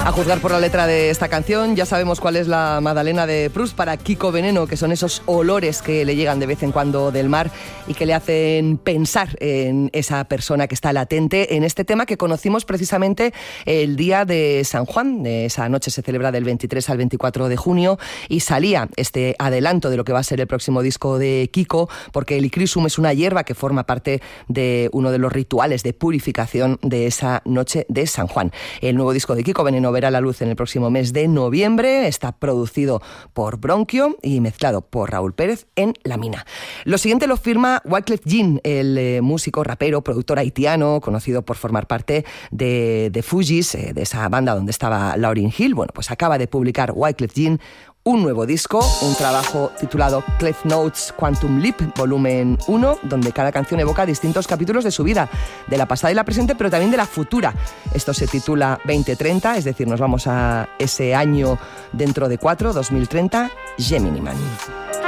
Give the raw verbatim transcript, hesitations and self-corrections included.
A juzgar por la letra de esta canción, ya sabemos cuál es la Magdalena de Proust para Kiko Veneno, que son esos olores que le llegan de vez en cuando del mar y que le hacen pensar en esa persona que está latente en este tema que conocimos precisamente el día de San Juan. Esa noche se celebra del veintitrés al veinticuatro de junio y salía este adelanto de lo que va a ser el próximo disco de Kiko, porque el icrisum es una hierba que forma parte de uno de los rituales de purificación de esa noche de San Juan. El nuevo disco de Kiko Veneno verá la luz en el próximo mes de noviembre. Está producido por Bronquio y mezclado por Raúl Pérez en La Mina. Lo siguiente lo firma Wyclef Jean, el eh, músico, rapero, productor haitiano, conocido por formar parte de, de Fugees, eh, de esa banda donde estaba Lauryn Hill. Bueno, pues acaba de publicar Wyclef Jean un nuevo disco, un trabajo titulado Clef Notes Quantum Leap, volumen uno, donde cada canción evoca distintos capítulos de su vida, de la pasada y la presente, pero también de la futura. Esto se titula veinte treinta, es decir, nos vamos a ese año dentro de cuatro, dos mil treinta, Gemini Man.